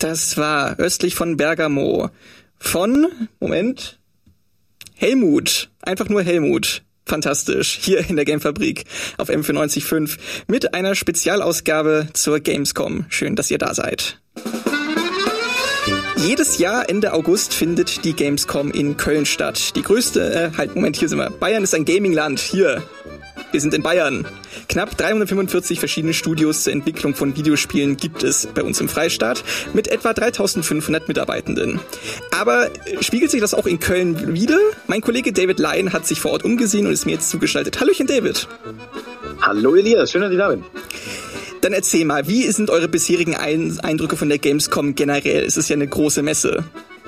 Das war östlich von Bergamo. Von, Helmut. Einfach nur Helmut. Fantastisch. Hier in der Gamefabrik auf M94.5 mit einer Spezialausgabe zur Gamescom. Schön, dass ihr da seid. Jedes Jahr Ende August findet die Gamescom in Köln statt. Die größte, hier sind wir. Bayern ist ein Gaming-Land. Hier. Wir sind in Bayern. Knapp 345 verschiedene Studios zur Entwicklung von Videospielen gibt es bei uns im Freistaat mit etwa 3500 Mitarbeitenden. Aber spiegelt sich das auch in Köln wider? Mein Kollege David Lyon hat sich vor Ort umgesehen und ist mir jetzt zugeschaltet. Hallöchen, David. Hallo Elias, schön, dass ich da bin. Dann erzähl mal, wie sind eure bisherigen Eindrücke von der Gamescom generell? Es ist ja eine große Messe.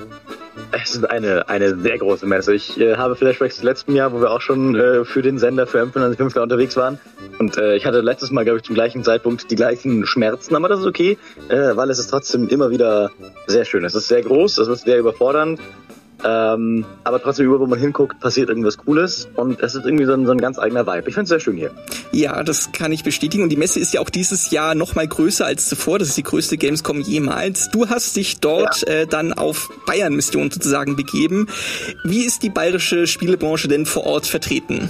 Es ist eine sehr große Messe. Ich habe Flashbacks zu letztem Jahr, wo wir auch schon für den Sender für M95 da unterwegs waren. Und ich hatte letztes Mal, glaube ich, zum gleichen Zeitpunkt die gleichen Schmerzen, aber das ist okay, weil es ist trotzdem immer wieder sehr schön. Es ist sehr groß, es ist sehr überfordernd. Aber trotzdem, überall wo man hinguckt, passiert irgendwas Cooles und es ist irgendwie so ein ganz eigener Vibe. Ich finde es sehr schön hier. Ja, das kann ich bestätigen und die Messe ist ja auch dieses Jahr noch mal größer als zuvor. Das ist die größte Gamescom jemals. Du hast dich dort dann auf Bayern-Mission sozusagen begeben. Wie ist die bayerische Spielebranche denn vor Ort vertreten?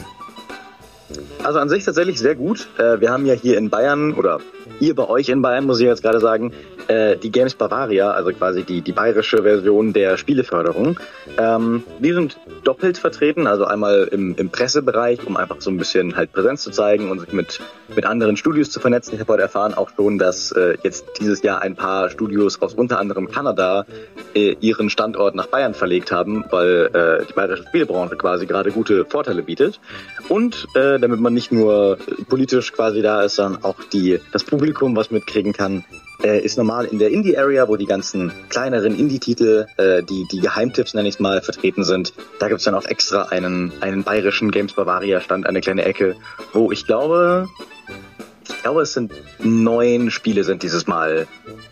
Also an sich tatsächlich sehr gut. Wir haben ja hier in Bayern, oder ihr bei euch in Bayern, muss ich jetzt gerade sagen, die Games Bavaria, also quasi die bayerische Version der Spieleförderung. Die sind doppelt vertreten, also einmal im Pressebereich, um einfach so ein bisschen halt Präsenz zu zeigen und sich mit anderen Studios zu vernetzen. Ich habe heute erfahren auch schon, dass jetzt dieses Jahr ein paar Studios aus unter anderem Kanada ihren Standort nach Bayern verlegt haben, weil die bayerische Spielebranche quasi gerade gute Vorteile bietet. Und damit man nicht nur politisch quasi da ist, sondern auch das Publikum was mitkriegen kann, ist normal in der Indie-Area, wo die ganzen kleineren Indie-Titel, die Geheimtipps, nenne ich es mal, vertreten sind. Da gibt es dann auch extra einen bayerischen Games Bavaria-Stand, eine kleine Ecke, wo ich glaube, es sind 9 Spiele sind dieses Mal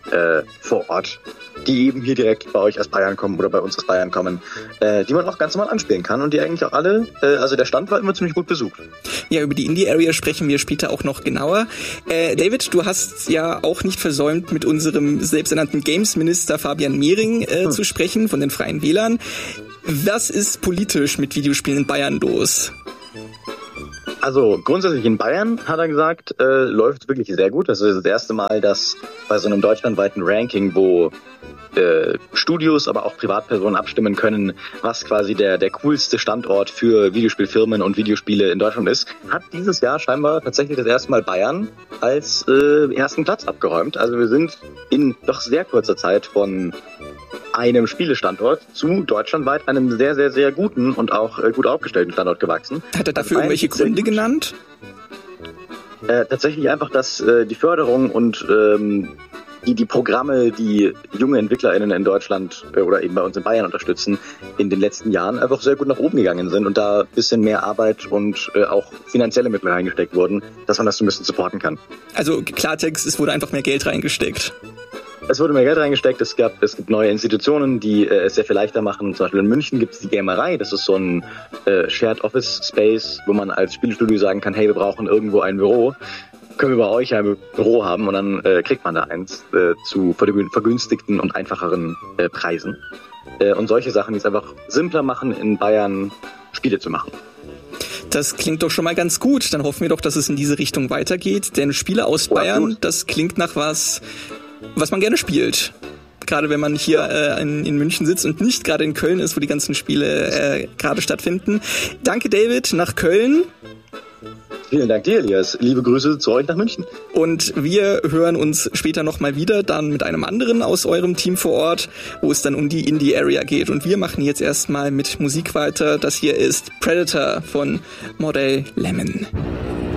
vor Ort, die eben hier direkt bei euch aus Bayern kommen oder bei uns aus Bayern kommen, die man auch ganz normal anspielen kann und die eigentlich auch alle, also der Stand war immer ziemlich gut besucht. Ja, über die Indie-Area sprechen wir später auch noch genauer. David, du hast ja auch nicht versäumt, mit unserem selbsternannten Games-Minister Fabian Mehring zu sprechen, von den Freien Wählern. Was ist politisch mit Videospielen in Bayern los? Also grundsätzlich in Bayern, hat er gesagt, läuft wirklich sehr gut. Das ist das erste Mal, dass bei so einem deutschlandweiten Ranking, wo Studios, aber auch Privatpersonen abstimmen können, was quasi der coolste Standort für Videospielfirmen und Videospiele in Deutschland ist, hat dieses Jahr scheinbar tatsächlich das erste Mal Bayern als ersten Platz abgeräumt. Also wir sind in doch sehr kurzer Zeit von einem Spielestandort zu deutschlandweit einem sehr, sehr, sehr guten und auch gut aufgestellten Standort gewachsen. Hat er dafür irgendwelche Gründe genannt? Tatsächlich einfach, dass die Förderung und die Programme, die junge EntwicklerInnen in Deutschland oder eben bei uns in Bayern unterstützen, in den letzten Jahren einfach sehr gut nach oben gegangen sind und da ein bisschen mehr Arbeit und auch finanzielle Mittel reingesteckt wurden, dass man das so ein bisschen supporten kann. Also Klartext, es wurde einfach mehr Geld reingesteckt. Es wurde mehr Geld reingesteckt, es gibt neue Institutionen, die es sehr viel leichter machen. Zum Beispiel in München gibt es die Gamerei, das ist so ein Shared Office Space, wo man als Spielestudio sagen kann, hey, wir brauchen irgendwo ein Büro. Können wir bei euch ein Büro haben und dann kriegt man da eins zu vergünstigten und einfacheren Preisen. Und solche Sachen, die es einfach simpler machen, in Bayern Spiele zu machen. Das klingt doch schon mal ganz gut. Dann hoffen wir doch, dass es in diese Richtung weitergeht. Denn Spiele aus Bayern, das klingt nach was man gerne spielt. Gerade wenn man hier in München sitzt und nicht gerade in Köln ist, wo die ganzen Spiele gerade stattfinden. Danke, David, nach Köln. Vielen Dank dir, Elias. Liebe Grüße zu euch nach München. Und wir hören uns später nochmal wieder, dann mit einem anderen aus eurem Team vor Ort, wo es dann um die Indie-Area geht. Und wir machen jetzt erstmal mit Musik weiter. Das hier ist Predator von Model Lemon.